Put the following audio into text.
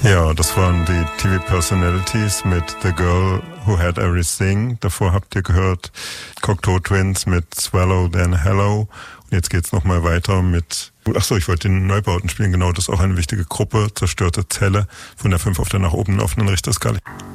Ja, das waren die TV-Personalities mit The Girl Who Had Everything. Davor habt ihr gehört Cocteau Twins mit Swallow Then Hello. Und jetzt geht's nochmal weiter mit, achso, ich wollte den Neubauten spielen, genau, das ist auch eine wichtige Gruppe, Zerstörte Zelle, von der 5 auf der nach oben laufenden Richterskala.